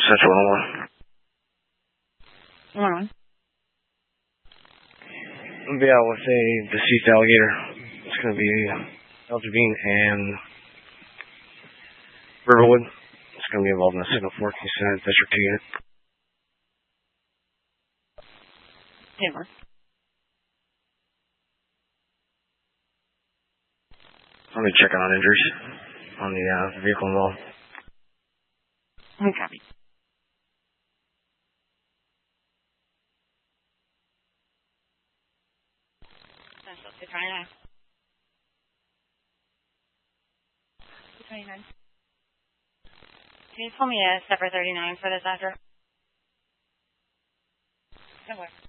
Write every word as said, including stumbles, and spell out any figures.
Central one. One. Yeah, with a deceased alligator. It's going to be Eldravine and Riverwood. It's going to be involved in a signal fourteen cent District two unit. Hammer. Let me check on injuries on the uh, vehicle involved. Okay. Central two twenty-nine. two twenty-nine. Can you pull me a separate thirty-nine for this address? Good work.